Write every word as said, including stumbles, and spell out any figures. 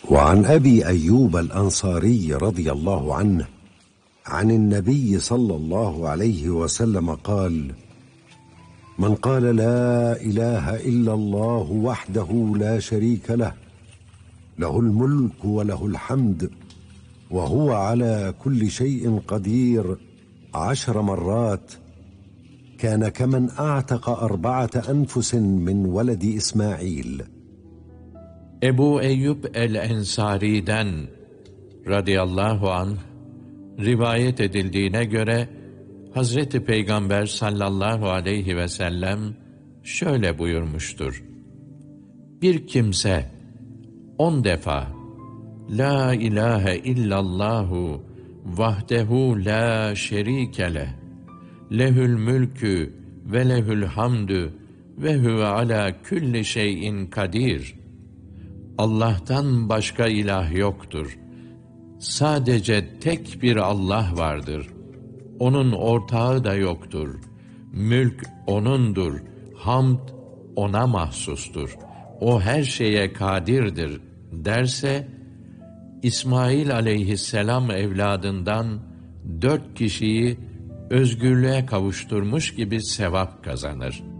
وعن أبي أيوب الأنصاري رضي الله عنه عن النبي صلى الله عليه وسلم قال: من قال لا إله إلا الله وحده لا شريك له له الملك وله الحمد وهو على كل شيء قدير عشر مرات كان كمن أعتق أربعة أنفس من ولد إسماعيل. Ebu Eyyub el-Ensari'den radıyallahu anh rivayet edildiğine göre Hazreti Peygamber sallallahu aleyhi ve sellem şöyle buyurmuştur: Bir kimse on defa La ilahe illallahu vahdehu la şerike leh lehül mülkü ve lehül hamdü ve huve ala külli şeyin kadir. Allah'tan başka ilah yoktur. Sadece tek bir Allah vardır. Onun ortağı da yoktur. Mülk O'nundur. Hamd O'na mahsustur. O her şeye kadirdir derse, İsmail aleyhisselam evladından dört kişiyi özgürlüğe kavuşturmuş gibi sevap kazanır.